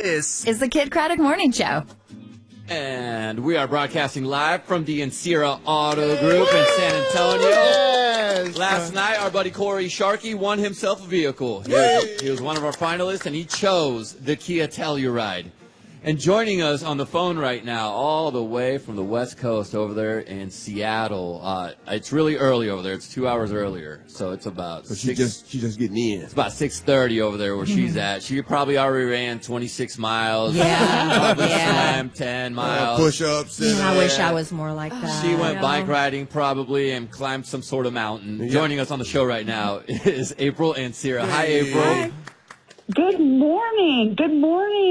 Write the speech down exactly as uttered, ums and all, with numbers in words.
This is the Kid Craddock Morning Show. And we are broadcasting live from the Encira Auto Group in San Antonio. Yes. Last night, our buddy Corey Sharkey won himself a vehicle. He was, he was one of our finalists, and he chose the Kia Telluride. And joining us on the phone right now, all the way from the West Coast over there in Seattle. Uh, it's really early over there. It's two hours earlier, so it's about. So she six, just she just getting in. It's about six thirty over there where she's at. She probably already ran twenty-six miles. Yeah, probably yeah. swam ten Uh, miles. push ups. Yeah, I wish I was more like that. She went Yeah. bike riding probably and climbed some sort of mountain. Yeah. Joining us on the show right now is April Ancira. Hi, Hey. April. Hi. Good morning. Good morning.